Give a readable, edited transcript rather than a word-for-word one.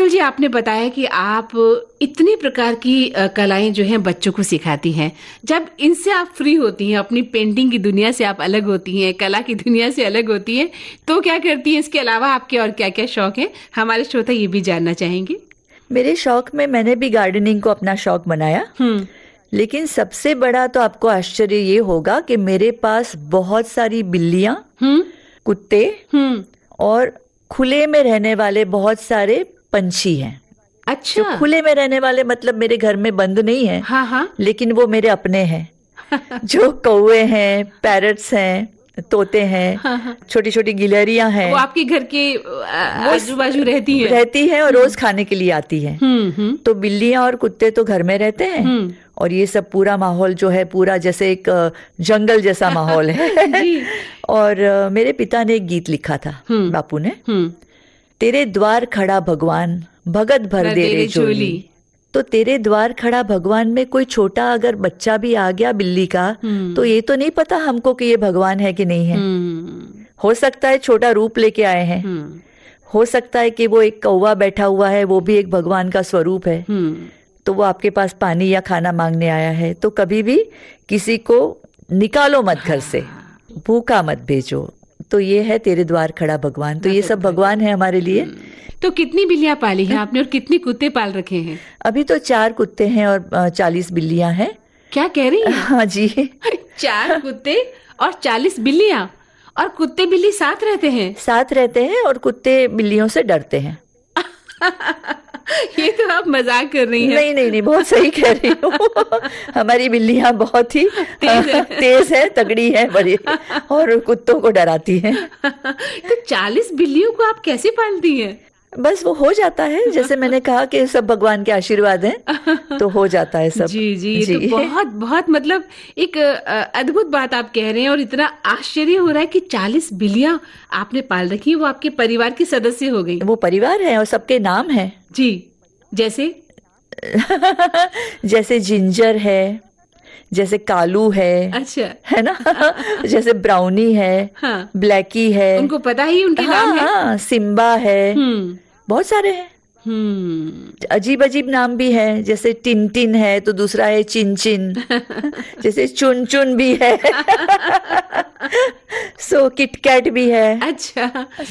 शीतल जी, आपने बताया कि आप इतनी प्रकार की कलाएं जो हैं बच्चों को सिखाती हैं। जब इनसे आप फ्री होती हैं, अपनी पेंटिंग की दुनिया से आप अलग होती हैं, कला की दुनिया से अलग होती हैं, तो क्या करती हैं? इसके अलावा आपके और क्या क्या शौक हैं? हमारे श्रोता ये भी जानना चाहेंगे। मेरे शौक में मैंने भी गार्डनिंग को अपना शौक बनाया। लेकिन सबसे बड़ा तो आपको आश्चर्य ये होगा कि मेरे पास बहुत सारी बिल्लियां, कुत्ते और खुले में रहने वाले बहुत सारे पंछी हैं। अच्छा। जो खुले में रहने वाले मतलब मेरे घर में बंद नहीं है। हाँ। लेकिन वो मेरे अपने हैं। जो कौवे हैं, पैरट्स हैं, तोते हैं, छोटी छोटी गिलहरियां हैं। वो आपके घर के आजू बाजू रहती हैं और रोज खाने के लिए आती हैं। तो बिल्लियां और कुत्ते तो घर में रहते हैं और ये सब पूरा माहौल जो है पूरा जैसे एक जंगल जैसा माहौल है। जी। और मेरे पिता ने एक गीत लिखा था, बापू ने, तेरे द्वार खड़ा भगवान भगत भर दे रे झोली। तो तेरे द्वार खड़ा भगवान में कोई छोटा अगर बच्चा भी आ गया बिल्ली का, तो ये तो नहीं पता हमको कि ये भगवान है कि नहीं है। हो सकता है छोटा रूप लेके आए हैं, हो सकता है कि वो एक कौवा बैठा हुआ है, वो भी एक भगवान का स्वरूप है। तो वो आपके पास पानी या खाना मांगने आया है। तो कभी भी किसी को निकालो मत घर से, भूखा मत भेजो। तो ये है तेरे द्वार खड़ा भगवान। तो ये सब भगवान है हमारे लिए। तो कितनी बिल्लियां पाली हैं आपने और कितने कुत्ते पाल रखे हैं? अभी तो 4 कुत्ते हैं और 40 बिल्लियां हैं। क्या कह रही हैं? हाँ जी। 4 कुत्ते और 40 बिल्लियां। और कुत्ते बिल्ली साथ रहते हैं? साथ रहते हैं और कुत्ते बिल्लियों से डरते हैं। ये तो आप मजाक कर रही हैं। नहीं, बहुत सही कह रही हूँ। हमारी बिल्लियां बहुत ही तेज है, तगड़ी है, बड़ी, और कुत्तों को डराती हैं। तो 40 बिल्लियों को आप कैसे पालती हैं? बस वो हो जाता है, जैसे मैंने कहा कि सब भगवान के आशीर्वाद हैं, तो हो जाता है सब। जी, ये तो बहुत बहुत मतलब एक अद्भुत बात आप कह रहे हैं। और इतना आश्चर्य हो रहा है कि 40 बिल्लियां आपने पाल रखी है, वो आपके परिवार की सदस्य हो गई। वो परिवार है और सबके नाम है। जी, जैसे जैसे जिंजर है, जैसे कालू है। अच्छा। है ना। जैसे ब्राउनी है, ब्लैकी है। उनको पता ही उनके नाम है। हाँ, सिम्बा है। बहुत सारे हैं। अजीब अजीब नाम भी है, जैसे टिन है तो दूसरा है चिन। जैसे चुन भी है। सो किटकैट भी है। अच्छा।